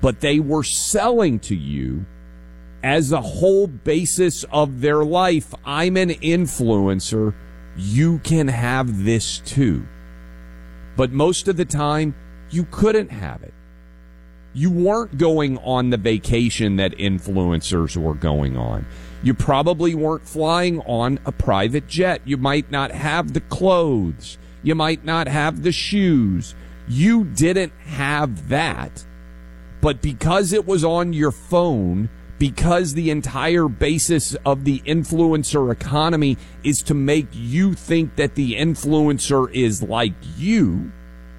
but they were selling to you as a whole basis of their life. I'm an influencer. You can have this too. But most of the time, you couldn't have it. You weren't going on the vacation that influencers were going on. You probably weren't flying on a private jet. You might not have the clothes. You might not have the shoes. You didn't have that. But because it was on your phone, because the entire basis of the influencer economy is to make you think that the influencer is like you,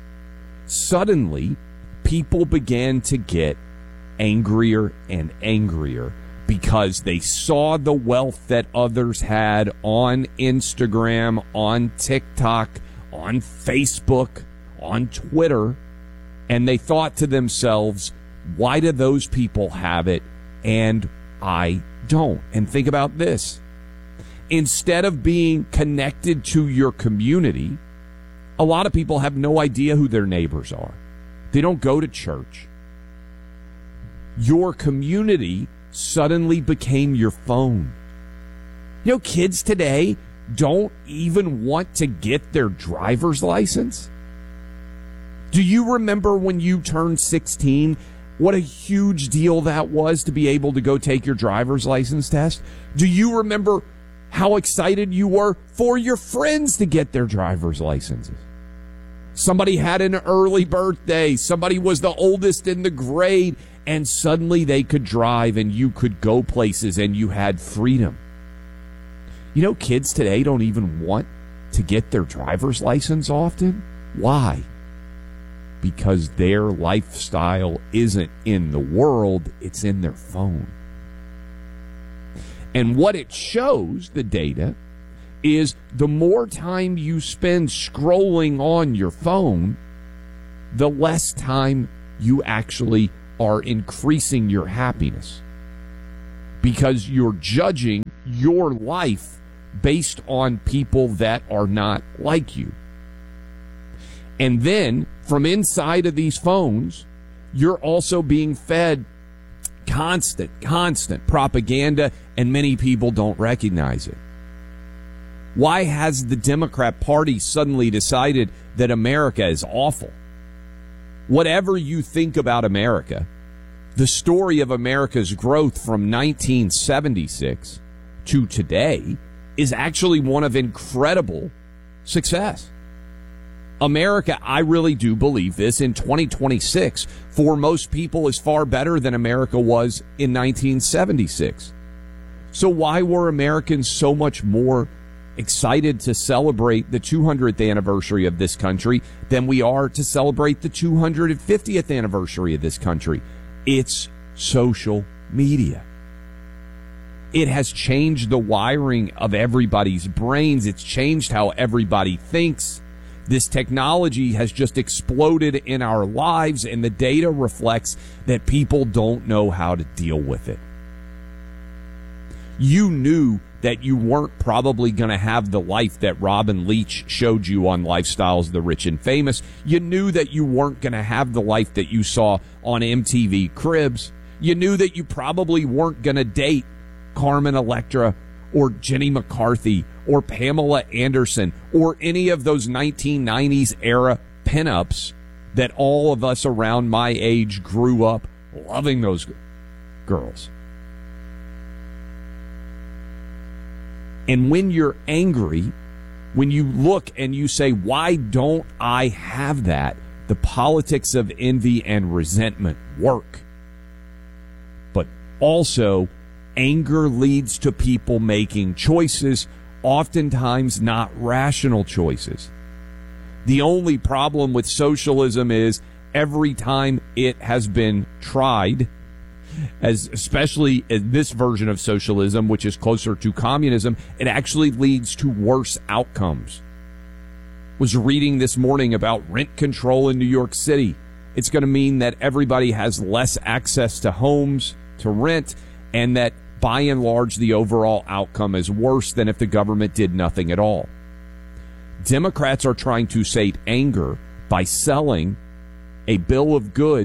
suddenly people began to get angrier and angrier because they saw the wealth that others had on Instagram, on TikTok, on Facebook, on Twitter, and they thought to themselves, why do those people have it and I don't? And think about this. Instead of being connected to your community, a lot of people have no idea who their neighbors are. They don't go to church. Your community suddenly became your phone. You know, kids today don't even want to get their driver's license. Do you remember when you turned 16, what a huge deal that was to be able to go take your driver's license test? Do you remember how excited you were for your friends to get their driver's licenses? Somebody had an early birthday. Somebody was the oldest in the grade, and suddenly they could drive and you could go places and you had freedom. You know, kids today don't even want to get their driver's license often. Why? Because their lifestyle isn't in the world, it's in their phone. And what it shows, the data, is the more time you spend scrolling on your phone, the less time you actually are increasing your happiness. Because you're judging your life based on people that are not like you. And then, from inside of these phones, you're also being fed constant propaganda, and many people don't recognize it. Why has the Democrat Party suddenly decided that America is awful? Whatever you think about America, the story of America's growth from 1976 to today is actually one of incredible success. America, I really do believe this, in 2026, for most people is far better than America was in 1976. So why were Americans so much more excited to celebrate the 200th anniversary of this country than we are to celebrate the 250th anniversary of this country? It's social media. It has changed the wiring of everybody's brains. It's changed how everybody thinks. This technology has just exploded in our lives, and the data reflects that people don't know how to deal with it. You knew that you weren't probably going to have the life that Robin Leach showed you on Lifestyles, the Rich and Famous. You knew that you weren't going to have the life that you saw on MTV Cribs. You knew that you probably weren't going to date Carmen Electra or Jenny McCarthy or Pamela Anderson or any of those 1990s era pinups that all of us around my age grew up loving those girls. And when you're angry, when you look and you say, why don't I have that? The politics of envy and resentment work. But also, anger leads to people making choices, oftentimes not rational choices. The only problem with socialism is every time it has been tried, especially in this version of socialism, which is closer to communism, it actually leads to worse outcomes. Was reading this morning about rent control in New York City. It's going to mean that everybody has less access to homes to rent, and that by and large the overall outcome is worse than if the government did nothing at all. Democrats are trying to sate anger by selling a bill of goods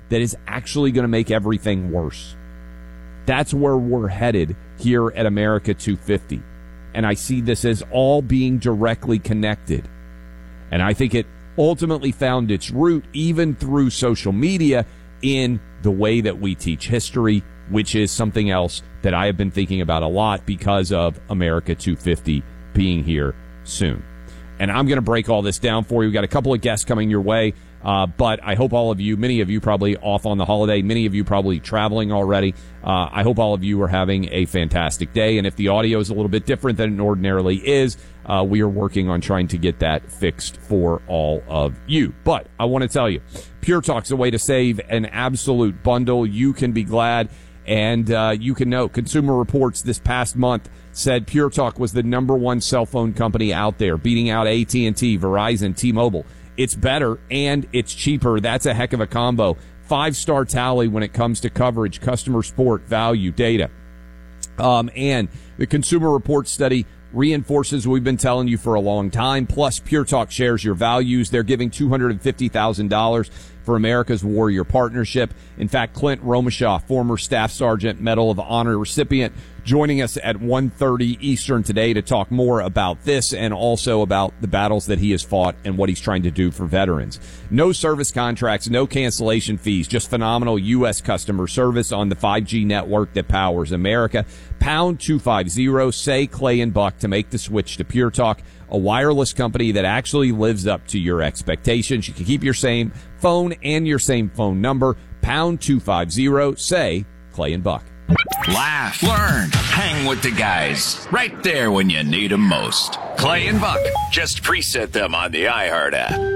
that is actually going to make everything worse. That's where we're headed here at America 250. And I see this as all being directly connected. And I think it ultimately found its root, even through social media, in the way that we teach history, which is something else that I have been thinking about a lot because of America 250 being here soon. And I'm going to break all this down for you. We've got a couple of guests coming your way, but I hope all of you, many of you probably off on the holiday, many of you probably traveling already. I hope all of you are having a fantastic day. And if the audio is a little bit different than it ordinarily is, we are working on trying to get that fixed for all of you. But I want to tell you, Pure Talk's a way to save an absolute bundle. You can be glad. And you can know Consumer Reports this past month said Pure Talk was the number one cell phone company out there, beating out AT&T, Verizon, T-Mobile. It's better and it's cheaper. That's a heck of a combo. 5-star tally when it comes to coverage, customer support, value, data. And the Consumer Reports study reinforces what we've been telling you for a long time. Plus, Pure Talk shares your values. They're giving $250,000 for America's Warrior Partnership. In fact, Clint Romashaw, former Staff Sergeant Medal of Honor recipient, joining us at 1:30 Eastern today to talk more about this and also about the battles that he has fought and what he's trying to do for veterans. No service contracts, no cancellation fees, just phenomenal U.S. customer service on the 5G network that powers America. Pound 250, say Clay and Buck to make the switch to Pure Talk, a wireless company that actually lives up to your expectations. You can keep your same phone and your same phone number. Pound 250, say Clay and Buck. Laugh, learn, hang with the guys. Right there when you need them most. Clay and Buck. Just preset them on the iHeart app.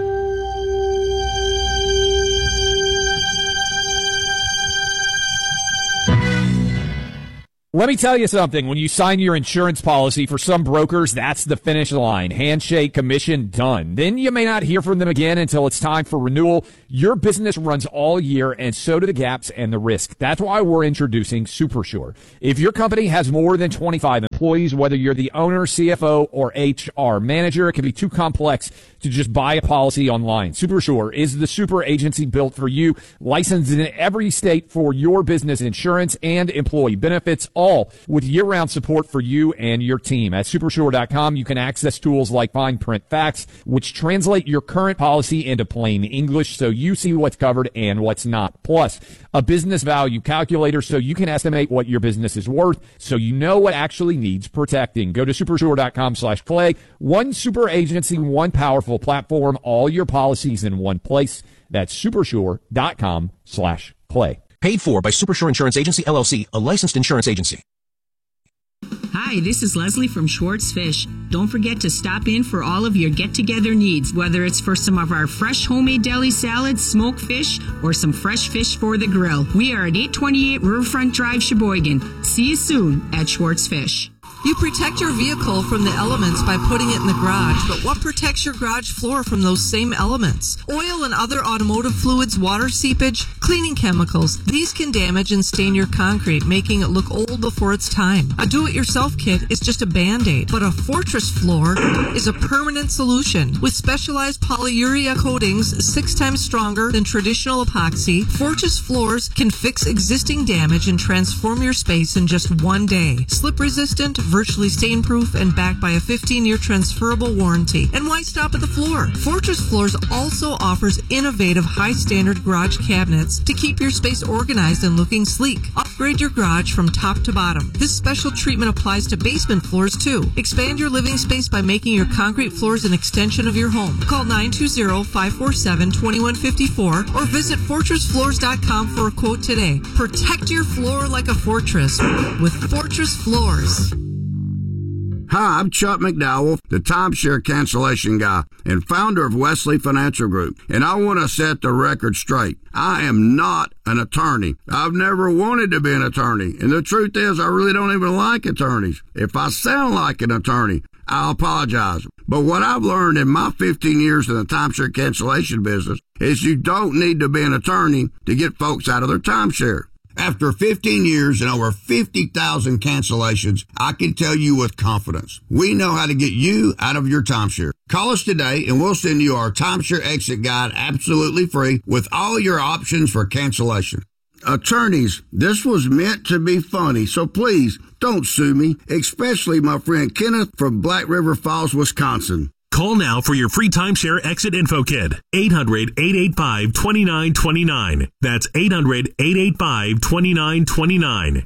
Let me tell you something. When you sign your insurance policy, for some brokers, that's the finish line. Handshake, commission, done. Then you may not hear from them again until it's time for renewal. Your business runs all year, and so do the gaps and the risk. That's why we're introducing SuperSure. If your company has more than 25 employees, whether you're the owner, CFO, or HR manager, it can be too complex to just buy a policy online. SuperSure is the super agency built for you, licensed in every state for your business insurance and employee benefits, all with year-round support for you and your team. At Supersure.com, you can access tools like fine print facts, which translate your current policy into plain English so you see what's covered and what's not. Plus, a business value calculator so you can estimate what your business is worth so you know what actually needs protecting. Go to Supersure.com/Clay. One super agency, one powerful platform, all your policies in one place. That's Supersure.com/Clay. Paid for by Supersure Insurance Agency, LLC, a licensed insurance agency. Hi, this is Leslie from Schwartz Fish. Don't forget to stop in for all of your get-together needs, whether it's for some of our fresh homemade deli salads, smoked fish, or some fresh fish for the grill. We are at 828 Riverfront Drive, Sheboygan. See you soon at Schwartz Fish. You protect your vehicle from the elements by putting it in the garage, but what protects your garage floor from those same elements? Oil and other automotive fluids, water seepage, cleaning chemicals. These can damage and stain your concrete, making it look old before its time. A do-it-yourself kit is just a Band-Aid, but a Fortress floor is a permanent solution. With specialized polyurea coatings 6 times stronger than traditional epoxy, Fortress floors can fix existing damage and transform your space in just one day. Slip-resistant, virtually stain-proof, and backed by a 15-year transferable warranty. And why stop at the floor? Fortress Floors also offers innovative, high-standard garage cabinets to keep your space organized and looking sleek. Upgrade your garage from top to bottom. This special treatment applies to basement floors, too. Expand your living space by making your concrete floors an extension of your home. Call 920-547-2154 or visit FortressFloors.com for a quote today. Protect your floor like a fortress with Fortress Floors. Hi, I'm Chuck McDowell, the timeshare cancellation guy and founder of Wesley Financial Group, and I want to set the record straight. I am not an attorney. I've never wanted to be an attorney, and the truth is I really don't even like attorneys. If I sound like an attorney, I apologize. But what I've learned in my 15 years in the timeshare cancellation business is you don't need to be an attorney to get folks out of their timeshare. After 15 years and over 50,000 cancellations, I can tell you with confidence, we know how to get you out of your timeshare. Call us today and we'll send you our timeshare exit guide absolutely free with all your options for cancellation. Attorneys, this was meant to be funny, so please don't sue me, especially my friend Kenneth from Black River Falls, Wisconsin. Call now for your free timeshare exit info kit. 800-885-2929. That's 800-885-2929.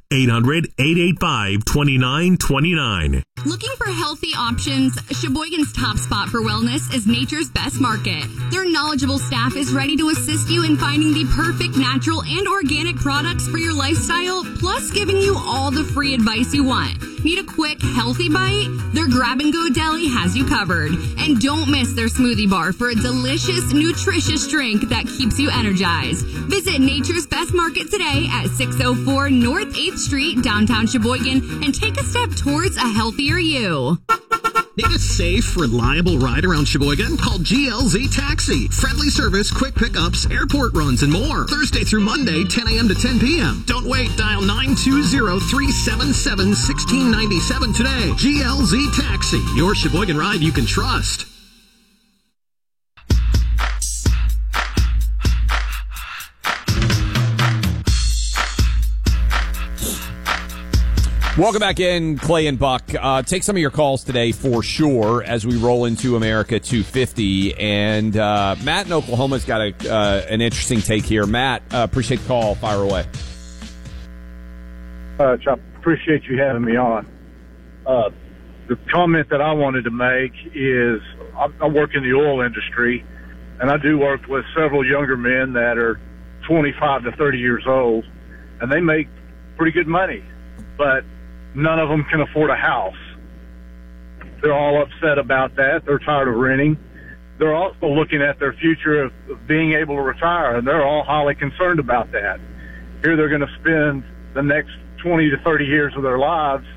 800-885-2929. Looking for healthy options? Sheboygan's top spot for wellness is Nature's Best Market. Their knowledgeable staff is ready to assist you in finding the perfect natural and organic products for your lifestyle, plus giving you all the free advice you want. Need a quick, healthy bite? Their grab-and-go deli has you covered. And don't miss their smoothie bar for a delicious, nutritious drink that keeps you energized. Visit Nature's Best Market today at 604 North 8th Street, downtown Sheboygan, and take a step towards a healthier you. Need a safe, reliable ride around Sheboygan? Call GLZ Taxi. Friendly service, quick pickups, airport runs, and more. Thursday through Monday, 10 a.m. to 10 p.m. Don't wait. Dial 920-377-1697 today. GLZ Taxi. Your Sheboygan ride you can trust. Welcome back in, Clay and Buck. Take some of your calls today for sure as we roll into America 250. And Matt in Oklahoma's got an interesting take here. Matt, appreciate the call. Fire away. Chop, appreciate you having me on. The comment that I wanted to make is I work in the oil industry, and I do work with several younger men that are 25 to 30 years old, and they make pretty good money, but none of them can afford a house. They're all upset about that. They're tired of renting. They're also looking at their future of being able to retire, and they're all highly concerned about that. Here they're going to spend the next 20 to 30 years of their lives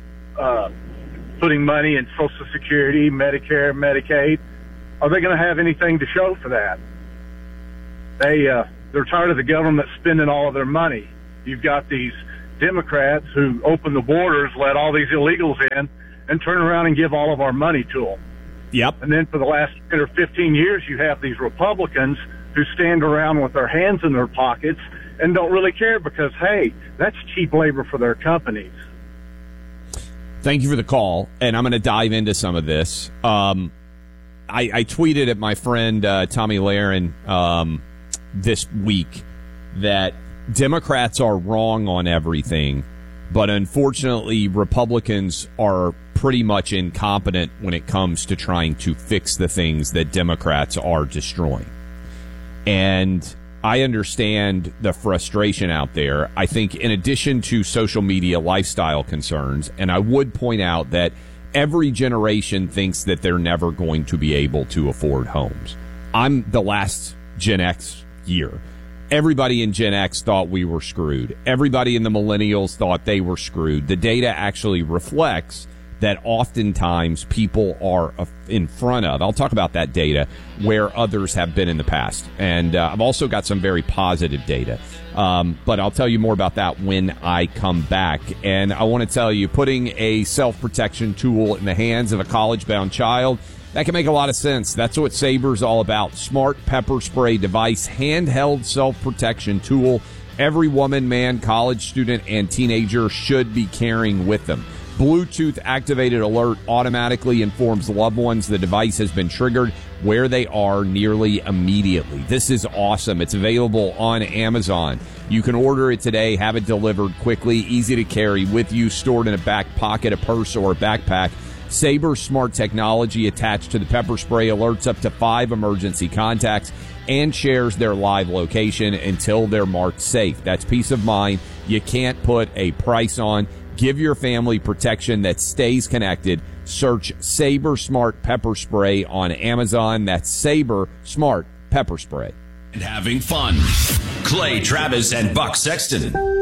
putting money in Social Security, Medicare, Medicaid. Are they going to have anything to show for that? They're tired of the government spending all of their money. You've got these Democrats who open the borders, let all these illegals in, and turn around and give all of our money to them. Yep. And then for the last 10 or 15 years, you have these Republicans who stand around with their hands in their pockets and don't really care because, hey, that's cheap labor for their companies. Thank you for the call, and I'm going to dive into some of this. I tweeted at my friend Tommy Laren this week that Democrats are wrong on everything, but unfortunately Republicans are pretty much incompetent when it comes to trying to fix the things that Democrats are destroying. And I understand the frustration out there. I think in addition to social media lifestyle concerns, and I would point out that every generation thinks that they're never going to be able to afford homes. I'm the last Gen X year. Everybody in Gen X thought we were screwed. Everybody in the millennials thought they were screwed. The data actually reflects that oftentimes people are in front of, I'll talk about that data, where others have been in the past. And I've also got some very positive data. But I'll tell you more about that when I come back. And I want to tell you, putting a self-protection tool in the hands of a college-bound child, that can make a lot of sense. That's what Saber's all about. Smart pepper spray device, handheld self-protection tool. Every woman, man, college student, and teenager should be carrying with them. Bluetooth activated alert automatically informs loved ones the device has been triggered where they are nearly immediately. This is awesome. It's available on Amazon. You can order it today, have it delivered quickly, easy to carry with you, stored in a back pocket, a purse, or a backpack. Saber smart technology attached to the pepper spray alerts up to 5 emergency contacts and shares their live location until they're marked safe. That's peace of mind you can't put a price on. Give your family protection that stays connected. Search Saber Smart Pepper Spray on Amazon. That's Saber Smart Pepper Spray. And having fun. Clay Travis and Buck Sexton.